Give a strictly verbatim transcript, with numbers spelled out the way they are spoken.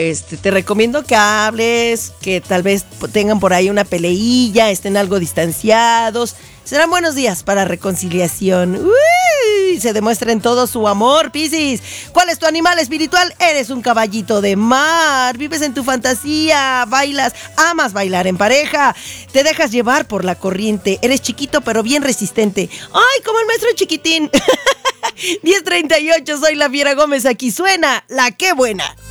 Este, te recomiendo que hables, que tal vez tengan por ahí una peleilla, estén algo distanciados. Serán buenos días para reconciliación. Uy, se demuestren todo su amor, Piscis. ¿Cuál es tu animal espiritual? Eres un caballito de mar. Vives en tu fantasía, bailas, amas bailar en pareja. Te dejas llevar por la corriente. Eres chiquito pero bien resistente. ¡Ay, como el maestro chiquitín! diez treinta y ocho, soy la Fiera Gómez. Aquí suena La Qué Buena.